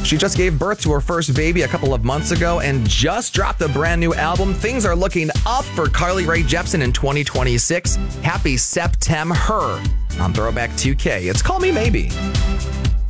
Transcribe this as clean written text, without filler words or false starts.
She just gave birth to her first baby a couple of months ago and just dropped a brand new album. Things are looking up for Carly Rae Jepsen in 2026. Happy September on Throwback 2K. It's Call Me Maybe.